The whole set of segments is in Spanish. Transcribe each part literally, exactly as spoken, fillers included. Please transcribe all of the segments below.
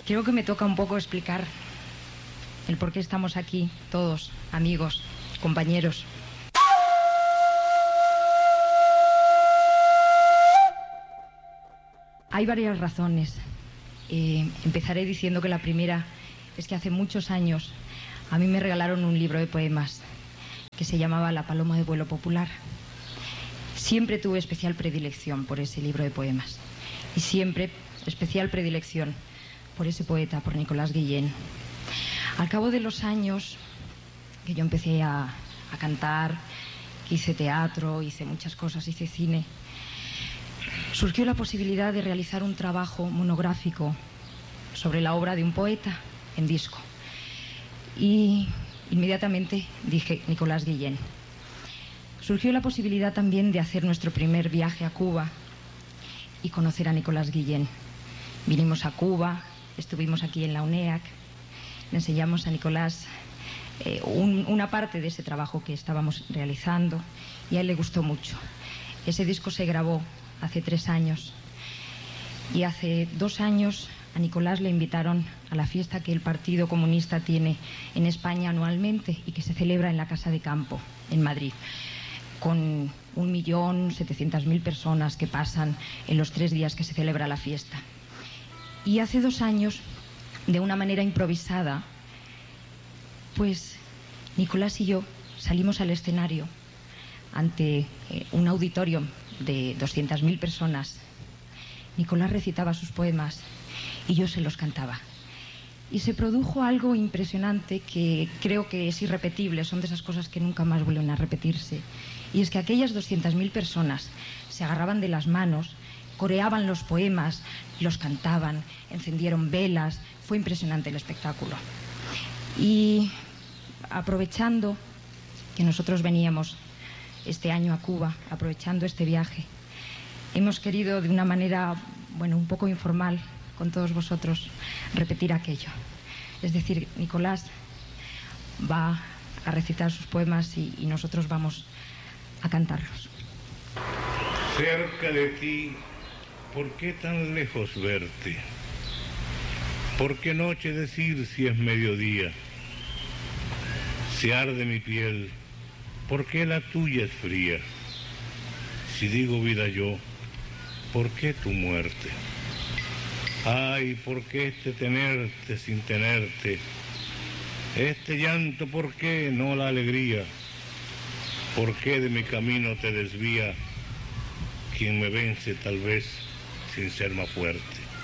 Creo que me toca un poco explicar el por qué estamos aquí, todos, amigos, compañeros. Hay varias razones. Eh, empezaré diciendo que la primera es que hace muchos años a mí me regalaron un libro de poemas que se llamaba La paloma de vuelo popular. Siempre tuve especial predilección por ese libro de poemas y siempre especial predilección por ese poeta, por Nicolás Guillén. Al cabo de los años que yo empecé a, a cantar, que hice teatro, hice muchas cosas, hice cine, surgió la posibilidad de realizar un trabajo monográfico sobre la obra de un poeta en disco. Y inmediatamente dije Nicolás Guillén. Surgió la posibilidad también de hacer nuestro primer viaje a Cuba y conocer a Nicolás Guillén. Vinimos a Cuba, estuvimos aquí en la UNEAC, le enseñamos a Nicolás eh, un, una parte de ese trabajo que estábamos realizando y a él le gustó mucho. Ese disco se grabó hace tres años y hace dos años a Nicolás le invitaron a la fiesta que el Partido Comunista tiene en España anualmente y que se celebra en la Casa de Campo, en Madrid, con un millón setecientas mil personas que pasan en los tres días que se celebra la fiesta. Y hace dos años, de una manera improvisada, pues Nicolás y yo salimos al escenario ante eh, un auditorio de doscientas mil personas. Nicolás recitaba sus poemas y yo se los cantaba. Y se produjo algo impresionante que creo que es irrepetible, son de esas cosas que nunca más vuelven a repetirse. Y es que aquellas doscientas mil personas se agarraban de las manos, coreaban los poemas, los cantaban, encendieron velas. Fue impresionante el espectáculo. Y aprovechando que nosotros veníamos este año a Cuba, aprovechando este viaje, hemos querido de una manera, bueno, un poco informal con todos vosotros, repetir aquello. Es decir, Nicolás va a recitar sus poemas y, y nosotros vamos a cantarlos. Cerca de ti, ¿por qué tan lejos verte? ¿Por qué noche decir si es mediodía? Si arde mi piel, ¿por qué la tuya es fría? Si digo vida yo, ¿por qué tu muerte? Ay, ¿por qué este tenerte sin tenerte? Este llanto, ¿por qué no la alegría? ¿Por qué de mi camino te desvía quien me vence tal vez sin ser más fuerte?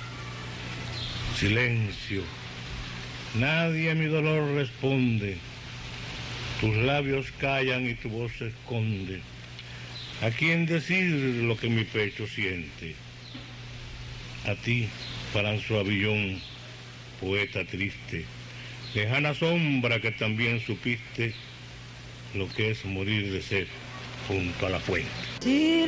Silencio, nadie a mi dolor responde. Tus labios callan y tu voz se esconde. ¿A quién decir lo que mi pecho siente? A ti, François Villon, poeta triste, lejana sombra que también supiste lo que es morir de sed junto a la fuente.